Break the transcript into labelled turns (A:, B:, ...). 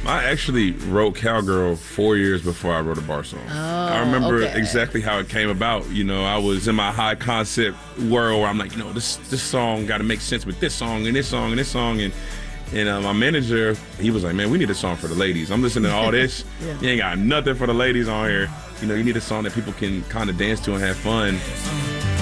A: I actually wrote Cowgirl 4 years before I wrote a bar song. I remember exactly how it came about. You know, I was in my high concept world where I'm like, you know, this song got to make sense with this song and this song and this song. And my manager, he was like, man, we need a song for the ladies. I'm listening to all this. You ain't got nothing for the ladies on here. You know, you need a song that people can kind of dance to and have fun.